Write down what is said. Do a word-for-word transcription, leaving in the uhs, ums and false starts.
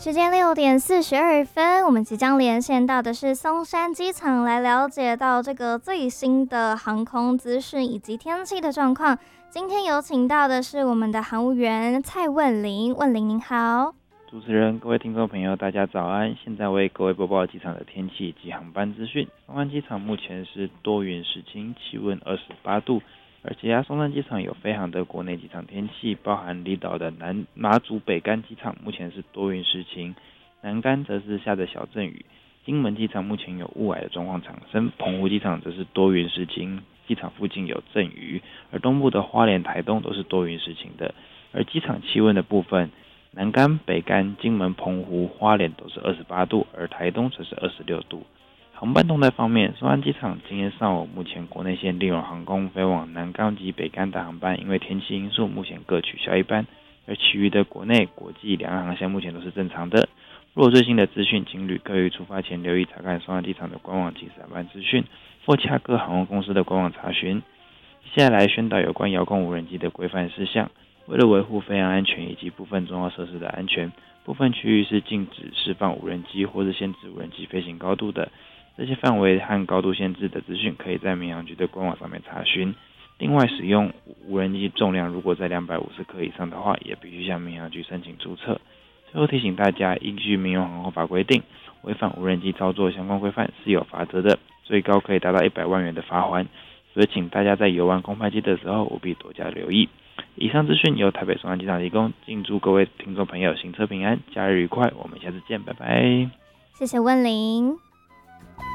时间六点四十二分，我们即将连线到的是松山机场，来了解到这个最新的航空资讯以及天气的状况。今天有请到的是我们的航务员蔡问玲，问玲您好。 主持人、各位听众朋友，大家早安！现在为各位播报机场的天气及航班资讯。松山机场目前是多云时晴，气温二十八度。而且啊，松山机场有飞航的国内机场天气，包含离岛的南马祖北干机场目前是多云时晴，南干则是下着小阵雨。金门机场目前有雾霭的状况产生，澎湖机场则是多云时晴，机场附近有阵雨。而东部的花莲、台东都是多云时晴的。而机场气温的部分，南干、北干、金门、澎湖、花莲都是二十八度，而台东则是二十六度。航班动态方面，松山机场今天上午目前国内线利荣航空飞往南竿及北竿的航班，因为天气因素，目前各取消一班，而其余的国内、国际两岸航线目前都是正常的。若最新的资讯，请旅客于出发前留意查看松山机场的官网及航班资讯，或洽各航空公司的官网查询。接下来宣导有关遥控无人机的规范事项。为了维护飞行安全以及部分重要设施的安全，部分区域是禁止释放无人机或是限制无人机飞行高度的。这些范围和高度限制的资讯可以在民航局的官网上面查询。另外，使用无人机重量如果在两百五十克以上的话，也必须向民航局申请注册。最后提醒大家，依据民用航空法规定，违反无人机操作相关规范是有罚则的，最高可以达到一百万元的罚锾。所以请大家在游玩空拍机的时候务必多加留意。以上资讯由台北松山机场提供，敬祝各位听众朋友行车平安，假日愉快，我们下次见，拜拜。 谢谢问玲。